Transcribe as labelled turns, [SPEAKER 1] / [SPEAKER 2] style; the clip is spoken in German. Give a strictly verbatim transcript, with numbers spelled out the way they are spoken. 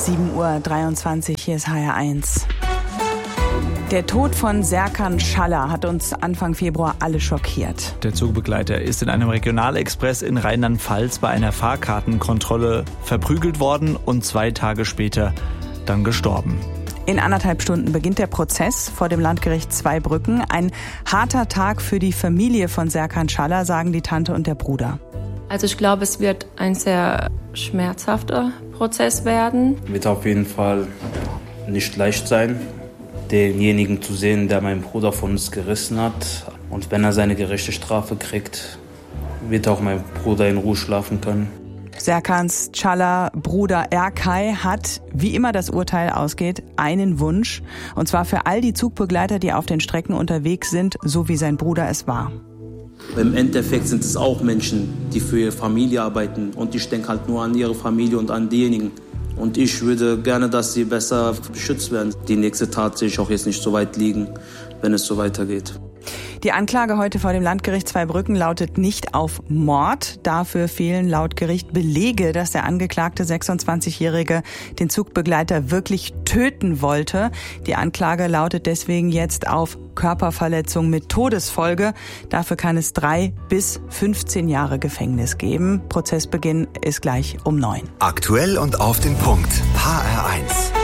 [SPEAKER 1] sieben Uhr dreiundzwanzig, hier ist H R eins. Der Tod von Serkan Schaller hat uns Anfang Februar alle schockiert.
[SPEAKER 2] Der Zugbegleiter ist in einem Regionalexpress in Rheinland-Pfalz bei einer Fahrkartenkontrolle verprügelt worden und zwei Tage später dann gestorben.
[SPEAKER 1] In anderthalb Stunden beginnt der Prozess vor dem Landgericht Zweibrücken. Ein harter Tag für die Familie von Serkan Schaller, sagen die Tante und der Bruder.
[SPEAKER 3] Also ich glaube, es wird ein sehr schmerzhafter Prozess werden.
[SPEAKER 4] Wird auf jeden Fall nicht leicht sein, denjenigen zu sehen, der meinen Bruder von uns gerissen hat. Und wenn er seine gerechte Strafe kriegt, wird auch mein Bruder in Ruhe schlafen können.
[SPEAKER 1] Serkans Schaller Bruder Erkay hat, wie immer das Urteil ausgeht, einen Wunsch. Und zwar für all die Zugbegleiter, die auf den Strecken unterwegs sind, so wie sein Bruder es war.
[SPEAKER 5] Im Endeffekt sind es auch Menschen, die für ihre Familie arbeiten. Und ich denke halt nur an ihre Familie und an diejenigen. Und ich würde gerne, dass sie besser beschützt werden. Die nächste Tat sehe ich auch jetzt nicht so weit liegen, wenn es so weitergeht.
[SPEAKER 1] Die Anklage heute vor dem Landgericht Zweibrücken lautet nicht auf Mord. Dafür fehlen laut Gericht Belege, dass der angeklagte sechsundzwanzigjährige den Zugbegleiter wirklich töten wollte. Die Anklage lautet deswegen jetzt auf Körperverletzung mit Todesfolge. Dafür kann es drei bis fünfzehn Jahre Gefängnis geben. Prozessbeginn ist gleich um neun.
[SPEAKER 6] Aktuell und auf den Punkt. H R eins.